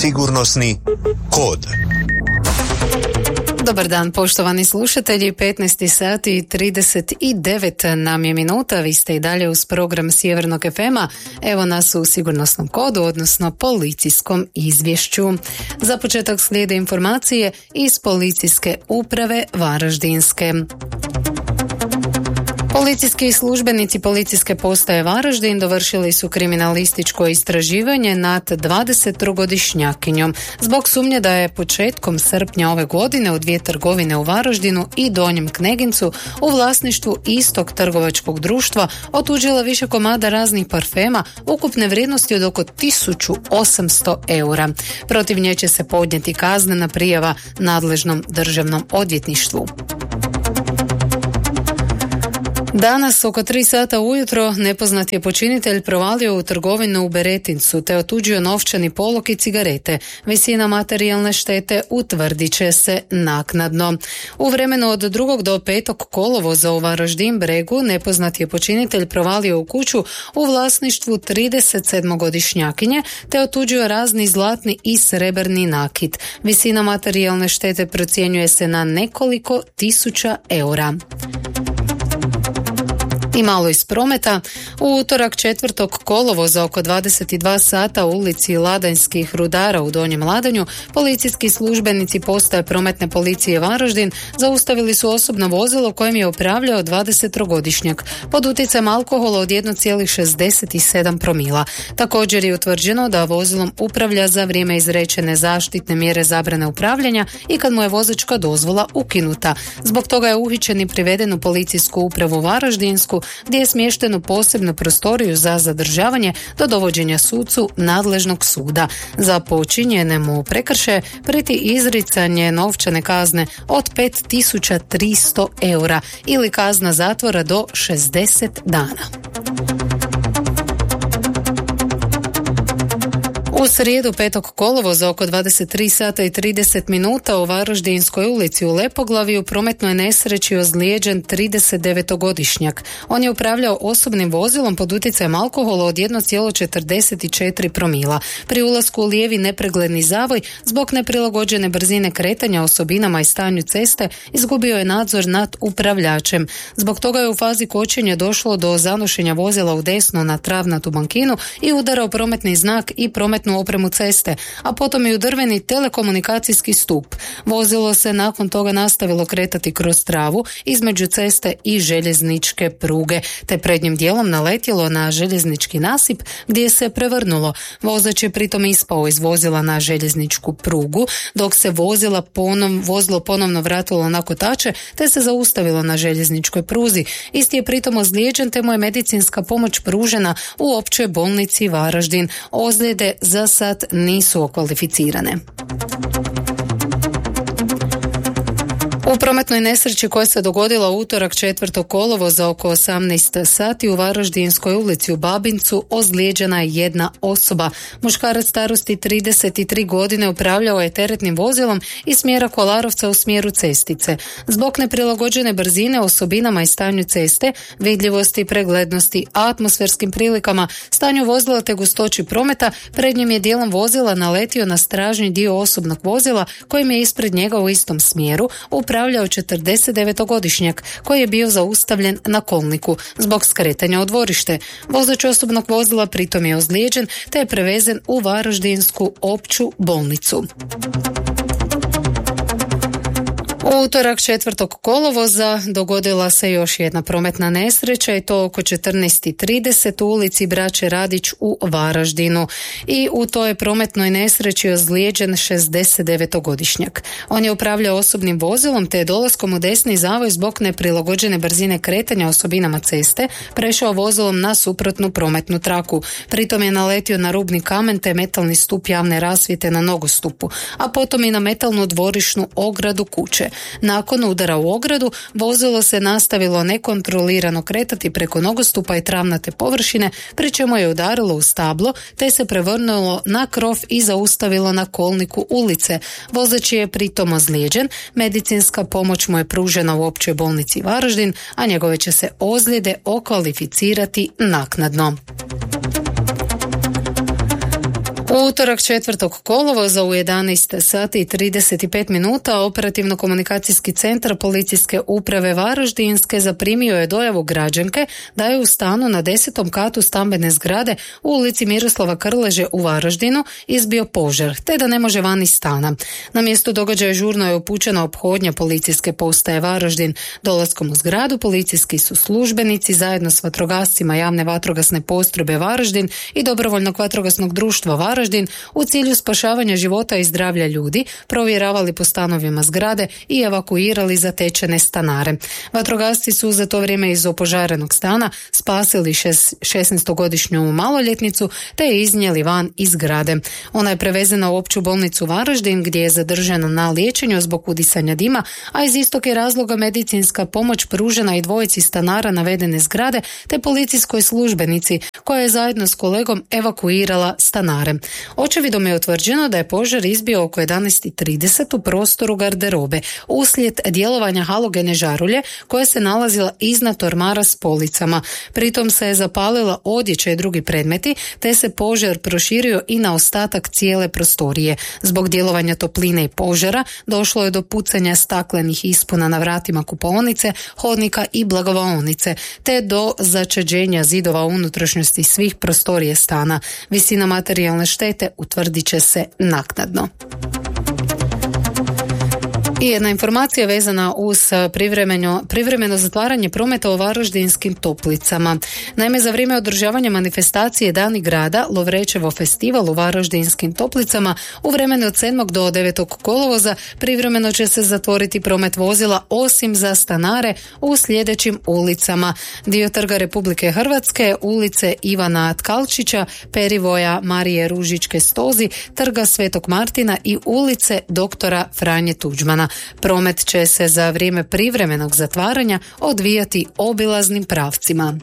Sigurnosni kod. Dobar dan, poštovani slušatelji, 15 sati i 39 nam je minuta, vi ste i dalje uz program Sjevernog FM-a, evo nas u sigurnosnom kodu, odnosno policijskom izvješću. Za početak slijede informacije iz policijske uprave Varaždinske. Policijski službenici policijske postaje Varaždin dovršili su kriminalističko istraživanje nad 23-godišnjakinjom zbog sumnje da je početkom srpnja ove godine u 2 trgovine u Varaždinu i Donjem Knegincu u vlasništvu istog trgovačkog društva otuđila više komada raznih parfema ukupne vrijednosti od oko 1800 eura. Protiv nje će se podnijeti kaznena prijava nadležnom državnom odvjetništvu. Danas oko 3 sata ujutro nepoznat je počinitelj provalio u trgovinu u Beretincu te otuđio novčani polog i cigarete. Visina materijalne štete utvrdit će se naknadno. U vremenu od 2. do 5. kolovoza u Varaždin Bregu nepoznat je počinitelj provalio u kuću u vlasništvu 37-godišnjakinje te otuđio razni zlatni i srebrni nakit. Visina materijalne štete procjenjuje se na nekoliko tisuća eura. I malo iz prometa. U utorak 4. kolovoza oko 22 sata u ulici Ladanjskih rudara u Donjem Ladanju policijski službenici postaje prometne policije Varaždin zaustavili su osobno vozilo kojem je upravljao 20-godišnjak pod utjecajem alkohola od 1,67 promila. Također je utvrđeno da vozilom upravlja za vrijeme izrečene zaštitne mjere zabrane upravljanja i kad mu je vozačka dozvola ukinuta. Zbog toga je uhićen i priveden u policijsku upravu Varaždinsku gdje je smješten u posebnu prostoriju za zadržavanje do dovođenja sucu nadležnog suda. Za počinjene mu prekršaje prijeti izricanje novčane kazne od 5300 eura ili kazna zatvora do 60 dana. U srijedu 5. kolovoza oko 23 sata i 30 minuta u Varaždinskoj ulici u Lepoglavi u prometnoj nesreći ozlijeđen 39-godišnjak. On je upravljao osobnim vozilom pod utjecajem alkohola od 1,44 promila. Pri ulasku u lijevi nepregledni zavoj zbog neprilagođene brzine kretanja osobinama i stanju ceste izgubio je nadzor nad upravljačem. Zbog toga je u fazi kočenja došlo do zanošenja vozila u desno na travnatu bankinu i udarao prometni znak i prometnu opremu ceste, a potom i u drveni telekomunikacijski stup. Vozilo se nakon toga nastavilo kretati kroz travu između ceste i željezničke pruge, te prednjim dijelom naletjelo na željeznički nasip gdje se prevrnulo. Vozač je pritom ispao iz vozila na željezničku prugu, dok se vozilo ponovno vratilo na kotače te se zaustavilo na željezničkoj pruzi. Isti je pritom ozlijeđen te mu je medicinska pomoć pružena u općoj bolnici Varaždin. Ozljede za sad nisu okvalificirane. U prometnoj nesreći koja se dogodila u utorak 4. kolovoza oko 18 sati u Varaždinskoj ulici u Babincu ozlijeđena je jedna osoba. Muškarac starosti 33 godine upravljao je teretnim vozilom iz smjera Kolarovca u smjeru Cestice. Zbog neprilagođene brzine osobinama i stanju ceste, vidljivosti, preglednosti, atmosferskim prilikama, stanju vozila te gustoći prometa, pred njim je dijelom vozila naletio na stražnji dio osobnog vozila kojim je ispred njega u istom smjeru upravljao 49-godišnjak koji je bio zaustavljen na kolniku zbog skretanja u dvorište. Vozač osobnog vozila pritom je ozlijeđen te je prevezen u Varaždinsku opću bolnicu. U utorak 4. kolovoza dogodila se još jedna prometna nesreća i to oko 14:30 u ulici Braće Radić u Varaždinu. I u toj prometnoj nesreći ozlijeđen 69-godišnjak. On je upravljao osobnim vozilom te je dolaskom u desni zavoj zbog neprilagođene brzine kretanja osobinama ceste prešao vozilom na suprotnu prometnu traku. Pritom je naletio na rubni kamen te metalni stup javne rasvjete na nogostupu, a potom i na metalnu dvorišnu ogradu kuće. Nakon udara u ogradu, vozilo se nastavilo nekontrolirano kretati preko nogostupa i travnate površine, pri čemu je udarilo u stablo, te se prevrnulo na krov i zaustavilo na kolniku ulice. Vozač je pritom ozlijeđen, medicinska pomoć mu je pružena u općoj bolnici Varaždin, a njegove će se ozljede okvalificirati naknadno. U utorak 4. kolovoza u 11 sati i 35 minuta operativno-komunikacijski centar policijske uprave Varaždinske zaprimio je dojavu građanke da je u stanu na 10. katu stambene zgrade u ulici Miroslava Krleže u Varaždinu izbio požar, te da ne može van iz stana. Na mjestu događaja žurno je upućena ophodnja policijske postaje Varaždin. Dolaskom u zgradu policijski su službenici zajedno s vatrogascima javne vatrogasne postrojbe Varaždin i dobrovoljnog vatrogasnog društva Varaždin u cilju spašavanja života i zdravlja ljudi provjeravali po stanovima zgrade i evakuirali zatečene stanare. Vatrogasci su za to vrijeme iz opožarenog stana spasili 16-godišnju maloljetnicu te je iznijeli van iz zgrade. Ona je prevezena u opću bolnicu Varaždin gdje je zadržana na liječenju zbog udisanja dima, a iz istog je razloga medicinska pomoć pružena i dvojici stanara navedene zgrade te policijskoj službenici koja je zajedno s kolegom evakuirala stanare. Očevidom je utvrđeno da je požar izbio oko 11:30 u prostoru garderobe uslijed djelovanja halogene žarulje koja se nalazila iznad ormara s policama. Pritom se je zapalila odjeća i drugi predmeti te se požar proširio i na ostatak cijele prostorije. Zbog djelovanja topline i požara došlo je do pucanja staklenih ispuna na vratima kupaonice, hodnika i blagovaonice te do začeđenja zidova unutrašnjosti svih prostorije stana. Visina materijalne štete utvrdit će se naknadno. I jedna informacija vezana uz privremeno zatvaranje prometa u Varaždinskim Toplicama. Naime, za vrijeme održavanja manifestacije Dani grada Lovrečevo festival u Varaždinskim Toplicama u vremenu od 7. do 9. kolovoza privremeno će se zatvoriti promet vozila osim za stanare u sljedećim ulicama: dio Trga Republike Hrvatske, ulice Ivana Tkalčića, Perivoja Marije Ružičke Stozi, Trga Svetog Martina i ulice doktora Franje Tuđmana. Promet će se za vrijeme privremenog zatvaranja odvijati obilaznim pravcima.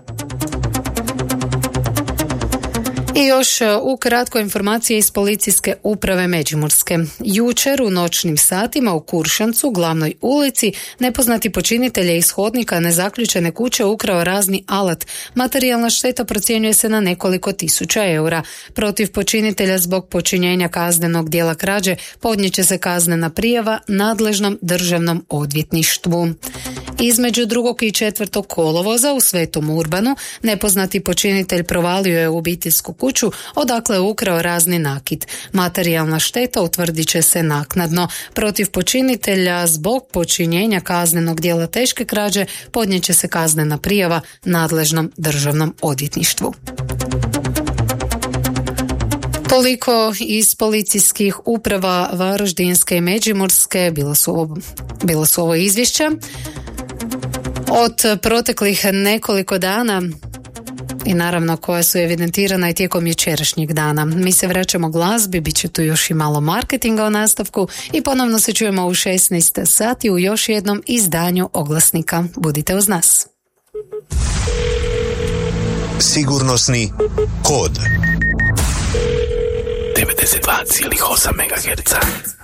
I još ukratko informacije iz policijske uprave Međimurske. Jučer u noćnim satima u Kuršancu, glavnoj ulici, nepoznati počinitelj je iz hodnika nezaključene kuće ukrao razni alat. Materijalna šteta procjenjuje se na nekoliko tisuća eura. Protiv počinitelja zbog počinjenja kaznenog djela krađe podnijet će se kaznena prijava nadležnom državnom odvjetništvu. Između 2. i 4. kolovoza u Svetom Urbanu nepoznati počinitelj provalio je u obiteljsku kuću odakle je ukrao razni nakit. Materijalna šteta utvrdit će se naknadno. Protiv počinitelja zbog počinjenja kaznenog djela teške krađe podnijet će se kaznena prijava nadležnom državnom odvjetništvu. Toliko iz policijskih uprava Varaždinske i Međimurske. Bilo su ovo izvješća od proteklih nekoliko dana i naravno koja su evidentirana i tijekom jučerašnjeg dana. Mi se vraćamo glazbi, bit će tu još i malo marketinga u nastavku i ponovno se čujemo u 16 sati u još jednom izdanju Oglasnika. Budite uz nas. Sigurnosni kod 92,8 MHz.